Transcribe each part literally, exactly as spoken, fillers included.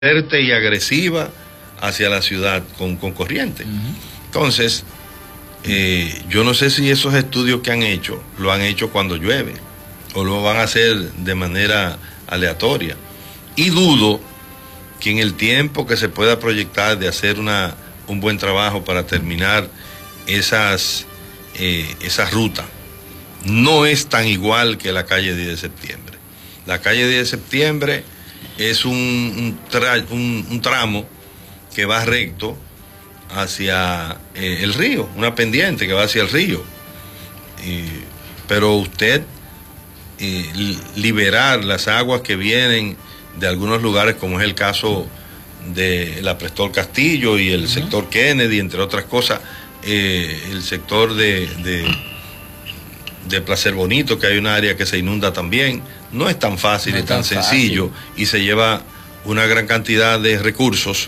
fuerte y agresiva hacia la ciudad con, con corriente. Uh-huh. Entonces, eh, yo no sé si esos estudios que han hecho lo han hecho cuando llueve o lo van a hacer de manera aleatoria. Y dudo que en el tiempo que se pueda proyectar de hacer una, un buen trabajo para terminar esas, eh, esas rutas, no es tan igual que la calle diez de septiembre. La calle diez de septiembre es un, un, tra, un, un tramo que va recto hacia eh, el río, una pendiente que va hacia el río. Eh, pero usted eh, liberar las aguas que vienen de algunos lugares, como es el caso de la Prestol Castillo y el uh-huh. sector Kennedy, entre otras cosas, eh, el sector de, de, de Placer Bonito, que hay un área que se inunda también, no es tan fácil, no es tan, tan sencillo fácil. Y se lleva una gran cantidad de recursos,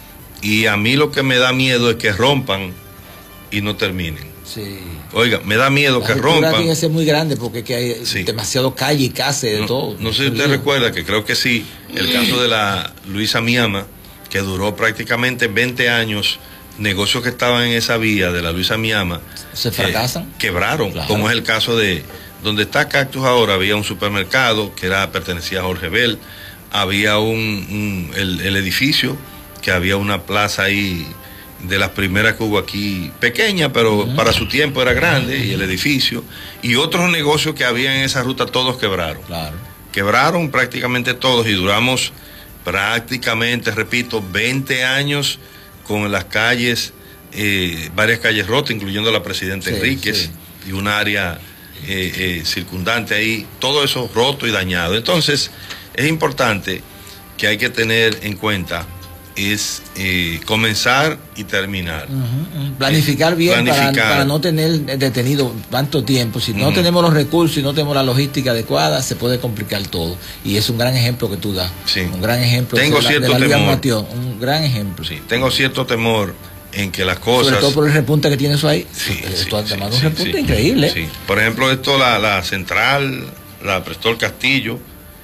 y a mí lo que me da miedo es que rompan y no terminen. Sí. Oiga, me da miedo la que rompan. Tiene que ser muy grande porque que hay sí. demasiado calle y casa de no, todo. No sé si usted recuerda, que creo que sí, el caso de la Luisa Miama, que duró prácticamente veinte años, negocios que estaban en esa vía de la Luisa Miama se fracasan, eh, quebraron, claro. Como es el caso de donde está Cactus ahora. Había un supermercado que era pertenecía a Jorge Bell, había un, un el, el edificio, que había una plaza ahí de las primeras que hubo aquí, pequeña, pero uh-huh. para su tiempo era grande, uh-huh. y el edificio, y otros negocios que había en esa ruta, todos quebraron. Claro. Quebraron prácticamente todos, y duramos prácticamente, repito, veinte años con las calles, eh, varias calles rotas, incluyendo la Presidente sí, Enríquez, sí. y un área eh, eh, circundante ahí, todo eso roto y dañado. Entonces, es importante que hay que tener en cuenta es eh, comenzar y terminar. Uh-huh. Planificar bien Planificar. Para, para no tener detenido tanto tiempo. Si no uh-huh. tenemos los recursos y no tenemos la logística adecuada, se puede complicar todo. Y es un gran ejemplo que tú das. Sí. Un gran ejemplo. Tengo de cierto la, de la temor. Mateo, un gran ejemplo. Sí. Tengo cierto temor en que las cosas... Sobre todo por el repunte que tiene eso ahí. Sí, esto sí, ha sí, un repunte sí, increíble. Sí. Por ejemplo, esto, la, la central, la Prestol Castillo,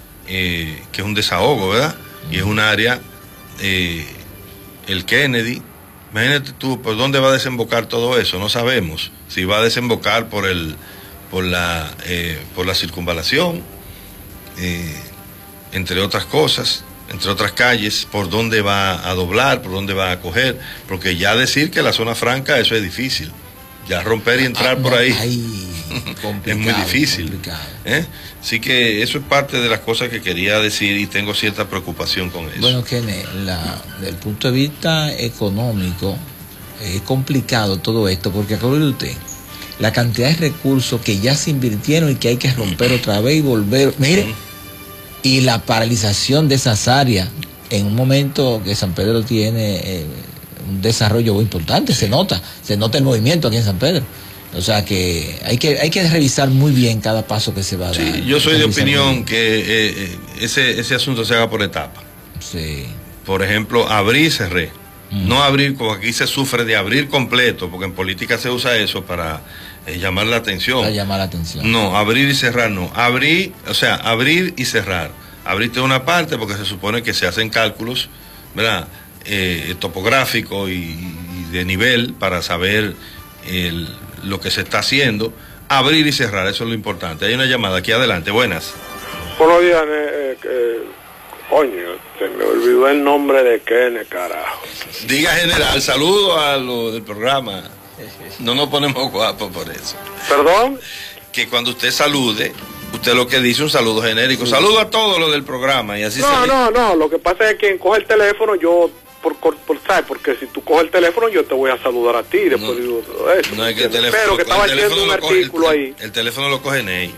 eh, que es un desahogo, ¿verdad? Uh-huh. Y es un área... Eh, el Kennedy, imagínate tú, ¿por dónde va a desembocar todo eso? No sabemos si va a desembocar por el, por la, eh, por la circunvalación, eh, entre otras cosas, entre otras calles, por dónde va a doblar, por dónde va a coger, porque ya decir que la zona franca, eso es difícil, ya romper y entrar ah, por ahí ay, es muy difícil. ¿Eh? Así que eso es parte de las cosas que quería decir, y tengo cierta preocupación con eso. Bueno, que desde el punto de vista económico es complicado todo esto, porque acuérdate usted, la cantidad de recursos que ya se invirtieron y que hay que romper otra vez y volver, mire, uh-huh. y la paralización de esas áreas en un momento que San Pedro tiene eh, un desarrollo muy importante, se nota, se nota el movimiento aquí en San Pedro. O sea que hay que hay que revisar muy bien cada paso que se va a dar. Sí, yo soy de opinión que eh, ese ese asunto se haga por etapas. Sí. Por ejemplo, abrir y cerré. Mm. No abrir, como aquí se sufre de abrir completo, porque en política se usa eso para eh, llamar la atención. Para llamar la atención. No, abrir y cerrar no. Abrir, o sea, abrir y cerrar. Abrirte una parte porque se supone que se hacen cálculos, ¿verdad? Eh, topográfico y, y de nivel para saber el lo que se está haciendo, abrir y cerrar, eso es lo importante. Hay una llamada aquí adelante, buenas. Buenos días, eh, eh, coño, se me olvidó el nombre de Kene, carajo. Diga general, saludo a lo del programa, no nos ponemos guapos por eso. ¿Perdón? Que cuando usted salude, usted lo que dice un saludo genérico, sí. Saludo a todos los del programa y así. No, se no, no, lo que pasa es que quien coge el teléfono, yo... Por, por, por, ¿sabes? Porque si tú coges el teléfono yo te voy a saludar a ti después no, digo todo eso, no es que el teléfono, pero que estaba haciendo un artículo coge, ahí el, el teléfono lo cogen ellos.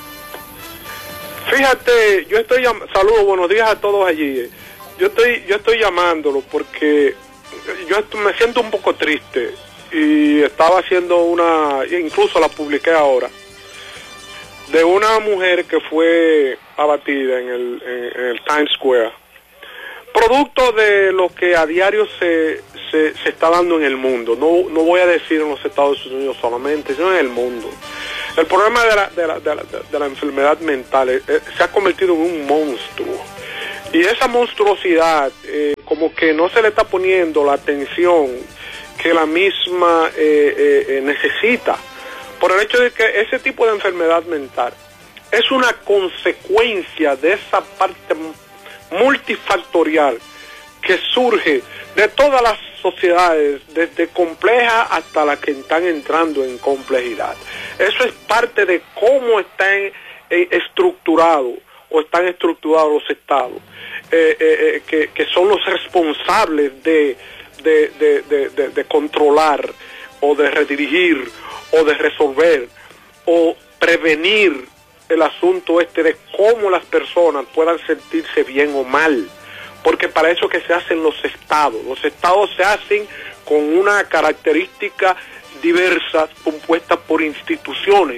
Fíjate, yo estoy llam- saludos, buenos días a todos allí. Yo estoy yo estoy llamándolo porque yo estoy, me siento un poco triste y estaba haciendo una, incluso la publiqué ahora, de una mujer que fue abatida en el en, en el Times Square, producto de lo que a diario se, se, se está dando en el mundo. No, no voy a decir en los Estados Unidos solamente, sino en el mundo. El problema de la, de la, de la, de la enfermedad mental eh, se ha convertido en un monstruo. Y esa monstruosidad, eh, como que no se le está poniendo la atención que la misma eh, eh, necesita, por el hecho de que ese tipo de enfermedad mental es una consecuencia de esa parte multifactorial que surge de todas las sociedades, desde compleja hasta las que están entrando en complejidad. Eso es parte de cómo están eh, estructurados o están estructurados los estados, eh, eh, que, que son los responsables de, de, de, de, de, de controlar o de redirigir o de resolver o prevenir el asunto este de cómo las personas puedan sentirse bien o mal, porque para eso que se hacen los estados. Los estados se hacen con una característica diversa, compuesta por instituciones,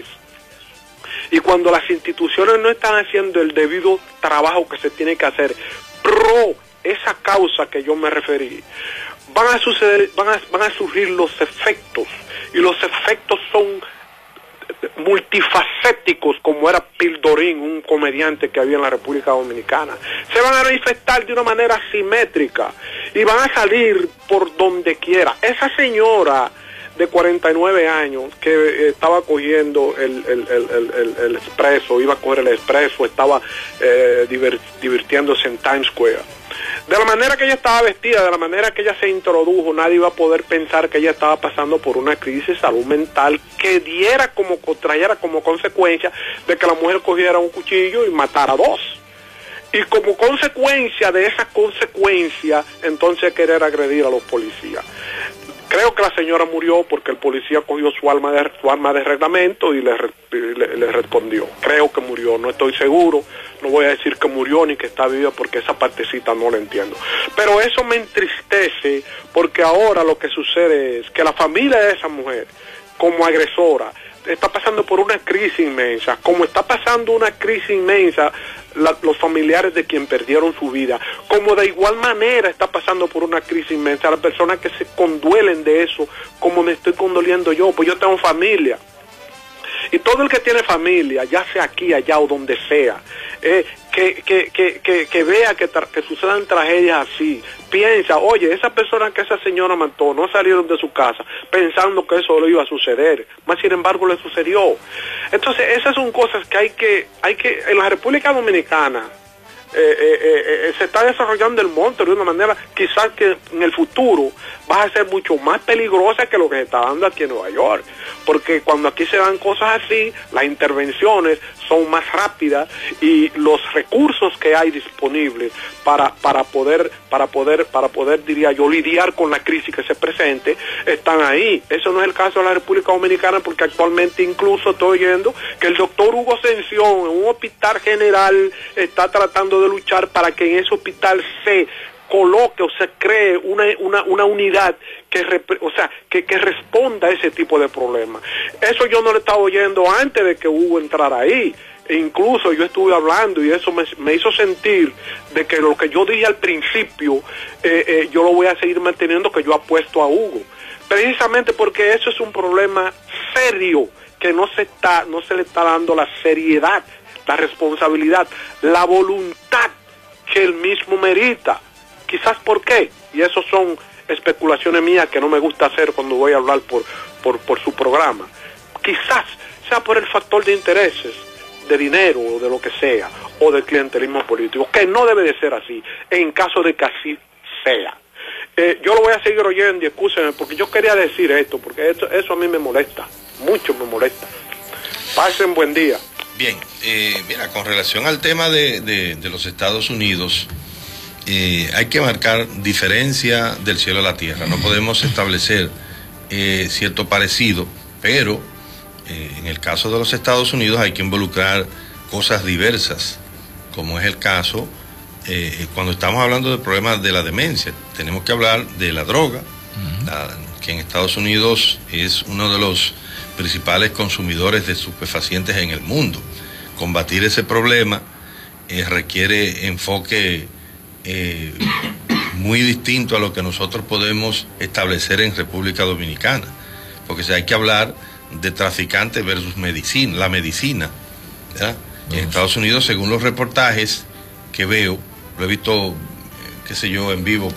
y cuando las instituciones no están haciendo el debido trabajo que se tiene que hacer pro esa causa que yo me referí, van a suceder, van a, van a surgir los efectos, y los efectos son multifacéticos, como era Pildorín, un comediante que había en la República Dominicana. Se van a manifestar de una manera simétrica y van a salir por donde quiera. Esa señora de cuarenta y nueve años que eh, estaba cogiendo el, el, el, el, el, el expreso, iba a coger el expreso, estaba eh, divert, divirtiéndose en Times Square. De la manera que ella estaba vestida, de la manera que ella se introdujo, nadie iba a poder pensar que ella estaba pasando por una crisis de salud mental que diera como, trayera como consecuencia de que la mujer cogiera un cuchillo y matara a dos. Y como consecuencia de esa consecuencia, entonces querer agredir a los policías. Creo que la señora murió porque el policía cogió su arma de, su arma de reglamento y le, le, le respondió. Creo que murió, no estoy seguro, no voy a decir que murió ni que está viva porque esa partecita no la entiendo. Pero eso me entristece porque ahora lo que sucede es que la familia de esa mujer, como agresora, está pasando por una crisis inmensa, como está pasando una crisis inmensa la, los familiares de quien perdieron su vida, como de igual manera está pasando por una crisis inmensa las personas que se conduelen de eso, como me estoy condoliendo yo, pues yo tengo familia. Y todo el que tiene familia, ya sea aquí, allá o donde sea, eh, que, que, que, que, que vea que, tra que sucedan tragedias así, piensa, oye, esa persona que esa señora mató no salieron de su casa pensando que eso le iba a suceder, más sin embargo le sucedió. Entonces esas son cosas que hay que, hay que en la República Dominicana, Eh, eh, eh, se está desarrollando el monte de una manera quizás que en el futuro va a ser mucho más peligrosa que lo que se está dando aquí en Nueva York, porque cuando aquí se dan cosas así, las intervenciones son más rápidas y los recursos que hay disponibles para, para poder, para poder, para poder, diría yo, lidiar con la crisis que se presente, están ahí. Eso no es el caso de la República Dominicana, porque actualmente incluso estoy oyendo que el doctor Hugo Ascensión en un hospital general está tratando de luchar para que en ese hospital se coloque o se cree una, una, una unidad que, o sea, que, que responda a ese tipo de problemas. Eso yo no lo estaba oyendo antes de que Hugo entrara ahí. E incluso yo estuve hablando y eso me, me hizo sentir de que lo que yo dije al principio, eh, eh, yo lo voy a seguir manteniendo, que yo apuesto a Hugo. Precisamente porque eso es un problema serio que no se está, no se le está dando la seriedad, la responsabilidad, la voluntad que él mismo merita. Quizás por qué, y eso son especulaciones mías que no me gusta hacer cuando voy a hablar por, por, por su programa. Quizás sea por el factor de intereses, de dinero o de lo que sea, o del clientelismo político, que no debe de ser así, en caso de que así sea. Eh, yo lo voy a seguir oyendo y excúsenme, porque yo quería decir esto, porque esto, eso a mí me molesta, mucho me molesta. Pasen buen día. Bien, eh, mira, con relación al tema de, de, de los Estados Unidos, eh, hay que marcar diferencia del cielo a la tierra. No podemos establecer eh, cierto parecido, pero eh, en el caso de los Estados Unidos hay que involucrar cosas diversas, como es el caso eh, cuando estamos hablando de problemas de la demencia. Tenemos que hablar de la droga, uh-huh. la, que en Estados Unidos es uno de los principales consumidores de estupefacientes en el mundo. Combatir ese problema eh, requiere enfoque eh, muy distinto a lo que nosotros podemos establecer en República Dominicana, porque si hay que hablar de traficantes versus medicina, la medicina, ¿verdad? En Estados Unidos, según los reportajes que veo, lo he visto, qué sé yo, en vivo